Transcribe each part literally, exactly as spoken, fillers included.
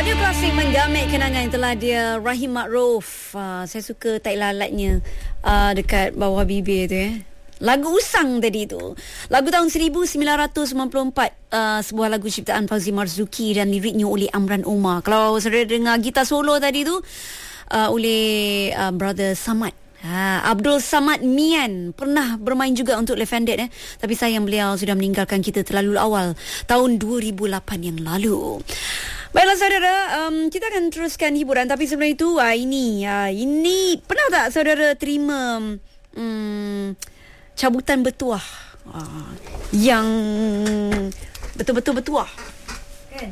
Klasik menggamit kenangan yang telah dia Rahim Makruf. uh, Saya suka taik lalatnya uh, dekat bawah bibir tu eh. Lagu Usang tadi tu, lagu tahun seribu sembilan ratus sembilan puluh empat, uh, sebuah lagu ciptaan Fauzi Marzuki dan liriknya oleh Amran Omar. Kalau saudara dengar gitar solo tadi tu uh, oleh uh, Brother Samad. Ha, Abdul Samad Mian pernah bermain juga untuk Left Handed eh. Tapi sayang beliau sudah meninggalkan kita terlalu awal tahun dua ribu lapan yang lalu. Baiklah saudara, um, kita akan teruskan hiburan. Tapi sebelum itu, uh, ini uh, Ini pernah tak saudara terima um, cabutan bertuah uh, yang betul-betul bertuah kan?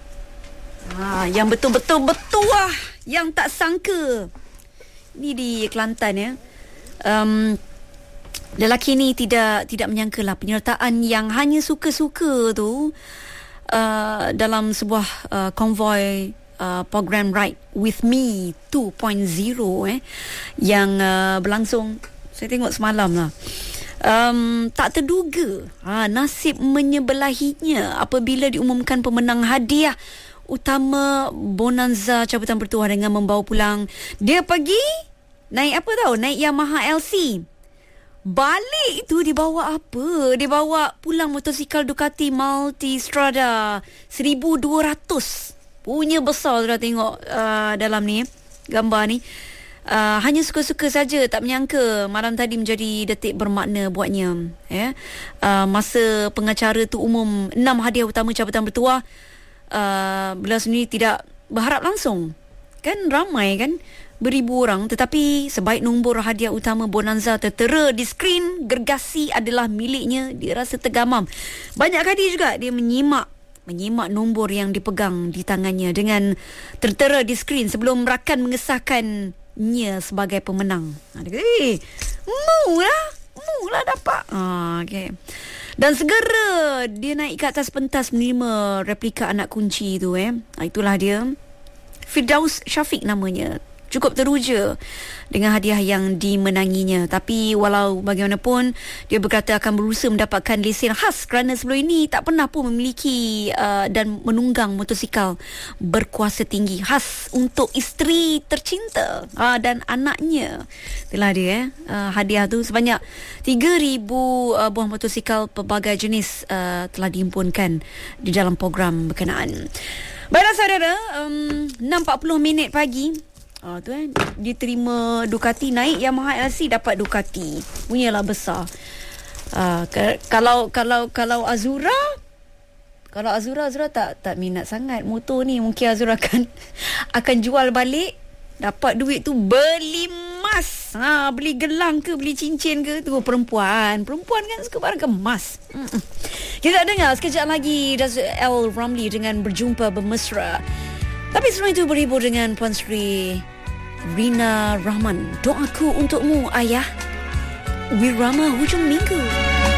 uh, Yang betul-betul bertuah, yang tak sangka. Ini di Kelantan ya. um, Lelaki ni tidak tidak menyangkalah penyertaan yang hanya suka-suka tu Uh, dalam sebuah uh, konvoi uh, program Ride With Me dua titik kosong eh, yang uh, berlangsung, saya tengok semalam lah. Um, tak terduga ha, nasib menyebelahinya apabila diumumkan pemenang hadiah utama Bonanza cabutan bertuah dengan membawa pulang. Dia pergi naik apa tahu, naik Yamaha L C. Balik tu dia bawa apa? Dia bawa pulang motosikal Ducati Multistrada seribu dua ratus. Punya besar, sudah tengok uh, dalam ni gambar ni. Uh, hanya suka-suka saja, tak menyangka malam tadi menjadi detik bermakna buatnya ya. Uh, masa pengacara tu umum enam hadiah utama cabutan bertuah, uh, beliau sendiri tidak berharap langsung. Kan ramai kan, beribu orang, tetapi sebaik nombor hadiah utama Bonanza tertera di skrin gergasi adalah miliknya, dia rasa tergamam. Banyak kali juga dia menyimak menyimak nombor yang dipegang di tangannya dengan tertera di skrin sebelum rakan mengesahkannya sebagai pemenang. Ha, dia kata, eh, mu lah, mu lah dapat. Ha, okay. Dan segera dia naik ke atas pentas menerima replika anak kunci tu eh. Ha, itulah dia, Firdaus Syafiq namanya. Cukup teruja dengan hadiah yang dimenanginya. Tapi walau bagaimanapun, dia berkata akan berusaha mendapatkan lesen khas kerana sebelum ini tak pernah pun memiliki uh, dan menunggang motosikal berkuasa tinggi khas untuk isteri tercinta uh, dan anaknya. Itulah dia eh. uh, hadiah tu sebanyak tiga ribu uh, buah motosikal pelbagai jenis uh, telah dihimpunkan di dalam program berkenaan. Baiklah saudara, um, enam empat puluh minit pagi. Ah, tu kan, dia terima Ducati, naik Yamaha L C dapat Ducati. Punyalah besar. Ah, ke, kalau kalau kalau Azura, kalau Azura Azura tak tak minat sangat motor ni. Mungkin Azura akan akan jual balik, dapat duit tu beli emas. Ha, beli gelang ke, beli cincin ke, tu perempuan. Perempuan kan suka barang kemas. Mm-mm. Kita dengar sekejap lagi Dazu L. Ramli dengan Berjumpa Bermesra. Tapi sebelum itu berhibur dengan Puan Sri Rina Rahman. Doaku untukmu ayah. Wirama hujung minggu.